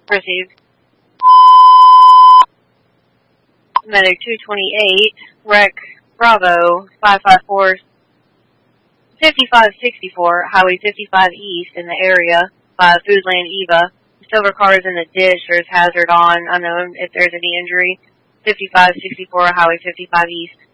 Received. Medic 228, Rec Bravo 554, 5564, Highway 55 East in the area by Foodland Eva. Silver car is in the ditch. There's hazard on. Unknown if there's any injury. 5564, Highway 55 East.